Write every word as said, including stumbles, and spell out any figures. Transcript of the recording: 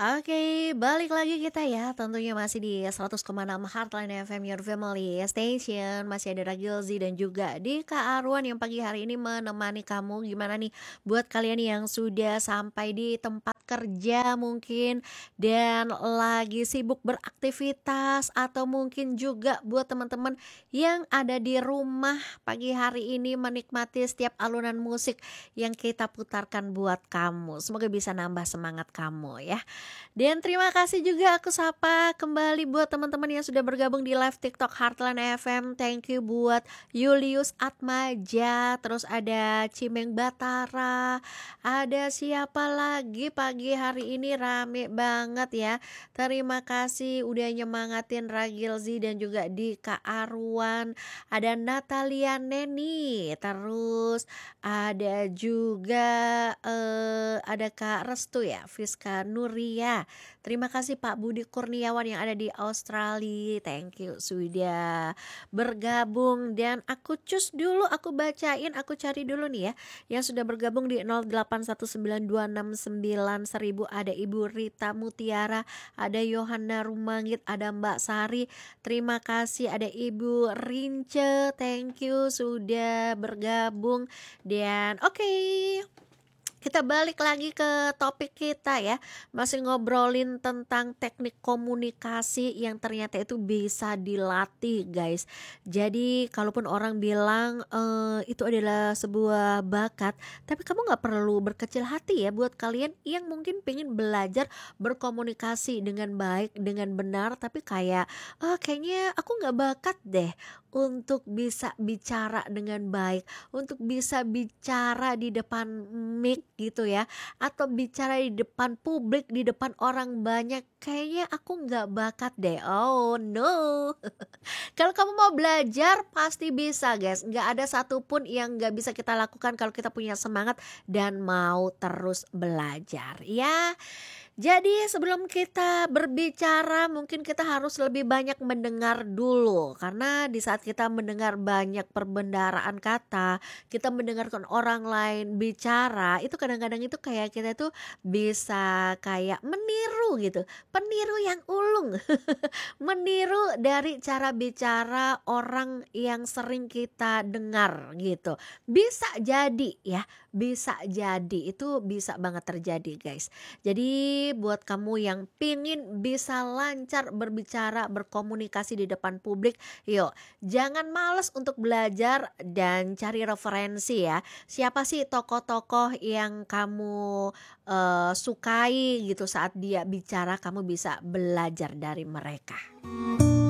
Oke, balik lagi kita ya. Tentunya masih di seratus koma enam Heartline F M Your Family Station. Masih ada Ragilzy dan juga Dika Arwan yang pagi hari ini menemani kamu. Gimana nih buat kalian yang sudah sampai di tempat kerja mungkin dan lagi sibuk beraktivitas, atau mungkin juga buat teman-teman yang ada di rumah pagi hari ini menikmati setiap alunan musik yang kita putarkan buat kamu. Semoga bisa nambah semangat kamu ya. Dan terima kasih juga aku sapa kembali buat teman-teman yang sudah bergabung di live TikTok Heartland F M. Thank you buat Julius Atmaja, terus ada Cimeng Batara, ada siapa lagi pagi hari ini rame banget ya. Terima kasih udah nyemangatin Ragilzy dan juga Dika Arwan, ada Natalia Neni, terus ada juga eh, ada Kak Restu ya, Fiska Nuria. Terima kasih Pak Budi Kurniawan yang ada di Australia. Thank you sudah bergabung. Dan aku cus dulu, aku bacain, aku cari dulu nih ya yang sudah bergabung di nol delapan satu sembilan dua enam sembilan seribu. Ada Ibu Rita Mutiara, ada Yohana Rumangit, ada Mbak Sari. Terima kasih, ada Ibu Rince. Thank you sudah bergabung. Dan oke, okay, kita balik lagi ke topik kita ya. Masih ngobrolin tentang teknik komunikasi yang ternyata itu bisa dilatih guys. Jadi kalaupun orang bilang e, itu adalah sebuah bakat, tapi kamu gak perlu berkecil hati ya buat kalian yang mungkin pengen belajar berkomunikasi dengan baik, dengan benar, tapi kayak oh, kayaknya aku gak bakat deh untuk bisa bicara dengan baik, untuk bisa bicara di depan mic gitu ya, atau bicara di depan publik, di depan orang banyak. Kayaknya aku nggak bakat deh. Oh no. Kalau kamu mau belajar pasti bisa guys. Nggak ada satupun yang nggak bisa kita lakukan kalau kita punya semangat dan mau terus belajar ya. Jadi sebelum kita berbicara mungkin kita harus lebih banyak mendengar dulu. Karena di saat kita mendengar banyak perbendaharaan kata, kita mendengarkan orang lain bicara, itu kadang-kadang itu kayak kita tuh bisa kayak meniru gitu. Peniru yang ulung. Meniru dari cara bicara orang yang sering kita dengar gitu. Bisa jadi ya, bisa jadi, itu bisa banget terjadi guys. Jadi buat kamu yang pingin bisa lancar berbicara, berkomunikasi di depan publik, yuk jangan males untuk belajar dan cari referensi ya. Siapa sih tokoh-tokoh yang kamu uh, sukai gitu, saat dia bicara kamu bisa belajar dari mereka.